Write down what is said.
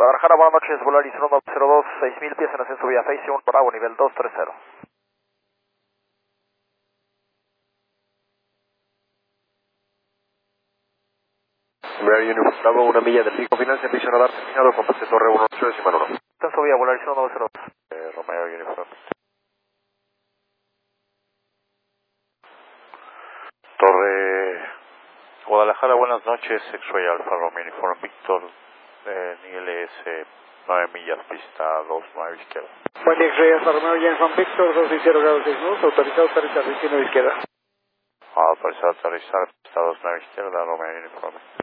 Guadalajara, buenas noches, Volaris 1902, 6000 pies en ascenso vía Face 1 Bravo, nivel 230. Bravo, una milla del pico final, servicio radar terminado, compase Torre 18 decimal 1. Ascenso vía Volaris 1902. Romeo Uniform. Torre Guadalajara, buenas noches, X-Ray Alfa Romeo Uniform Víctor, nivel ES, 9 millas, pista 29 izquierda. Buen día, X-Ray Alfa Romeo Uniform Víctor, 260 grados 6 minutos, autorizado aterrizar 19 izquierda. Autorizado aterrizar, pista 29 izquierda, Romeo Uniform.